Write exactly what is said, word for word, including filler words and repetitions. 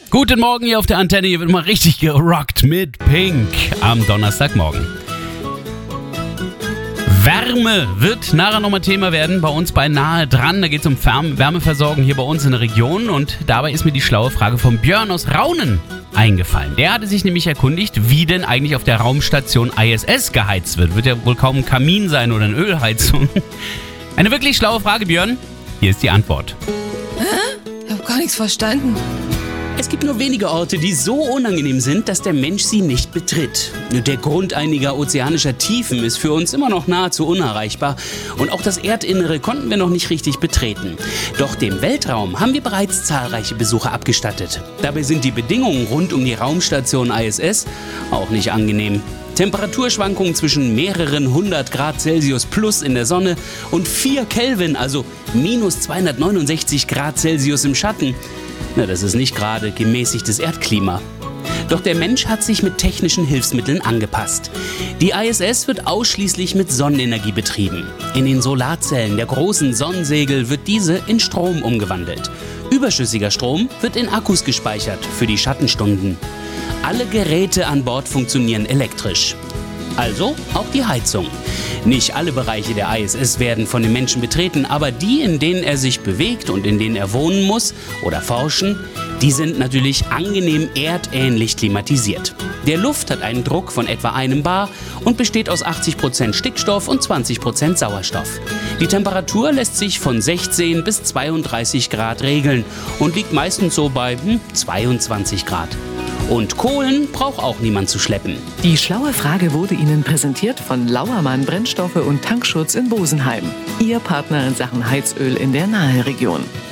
Guten Morgen hier auf der Antenne, hier wird mal richtig gerockt mit Pink am Donnerstagmorgen. Wärme wird nachher nochmal Thema werden, bei uns bei Nahe dran. Da geht es um Wärmeversorgung hier bei uns in der Region und dabei ist mir die schlaue Frage von Björn aus Raunen eingefallen. Der hatte sich nämlich erkundigt, wie denn eigentlich auf der Raumstation I S S geheizt wird. Wird ja wohl kaum ein Kamin sein oder eine Ölheizung. Eine wirklich schlaue Frage, Björn. Hier ist die Antwort. Hä? Ich hab gar nichts verstanden. Es gibt nur wenige Orte, die so unangenehm sind, dass der Mensch sie nicht betritt. Der Grund einiger ozeanischer Tiefen ist für uns immer noch nahezu unerreichbar und auch das Erdinnere konnten wir noch nicht richtig betreten. Doch dem Weltraum haben wir bereits zahlreiche Besuche abgestattet. Dabei sind die Bedingungen rund um die Raumstation I S S auch nicht angenehm. Temperaturschwankungen zwischen mehreren hundert Grad Celsius plus in der Sonne und vier Kelvin, also minus zweihundertneunundsechzig Grad Celsius im Schatten. Na, das ist nicht gerade gemäßigtes Erdklima. Doch der Mensch hat sich mit technischen Hilfsmitteln angepasst. Die I S S wird ausschließlich mit Sonnenenergie betrieben. In den Solarzellen der großen Sonnensegel wird diese in Strom umgewandelt. Überschüssiger Strom wird in Akkus gespeichert für die Schattenstunden. Alle Geräte an Bord funktionieren elektrisch. Also auch die Heizung. Nicht alle Bereiche der I S S werden von den Menschen betreten, aber die, in denen er sich bewegt und in denen er wohnen muss oder forschen, die sind natürlich angenehm erdähnlich klimatisiert. Der Luft hat einen Druck von etwa einem Bar und besteht aus achtzig Prozent Stickstoff und zwanzig Prozent Sauerstoff. Die Temperatur lässt sich von sechzehn bis zweiunddreißig Grad regeln und liegt meistens so bei hm, zweiundzwanzig Grad. Und Kohlen braucht auch niemand zu schleppen. Die schlaue Frage wurde Ihnen präsentiert von Lauermann Brennstoffe und Tankschutz in Bosenheim. Ihr Partner in Sachen Heizöl in der Nahe Region.